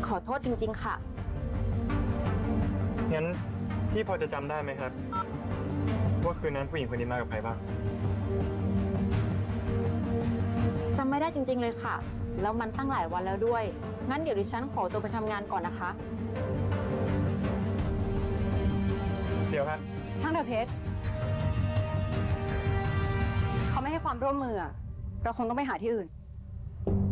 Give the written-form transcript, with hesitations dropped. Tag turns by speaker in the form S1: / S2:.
S1: ขอโทษจริงๆค่ะ
S2: งั้นพี่พอจะจำได้ไหมครับว่าคืนนั้นผู้หญิงคนนี้มากับใครบ้าง
S1: จำไม่ได้จริงๆเลยค่ะแล้วมันตั้งหลายวันแล้วด้วยงั้นเดี๋ยวดิฉันขอตัวไปทำงานก่อนนะคะ
S2: เดี๋ยวครับ
S1: ช่างเถอะเพชรเขาไม่ให้ความร่วมมือเราคงต้องไปหาที่อื่น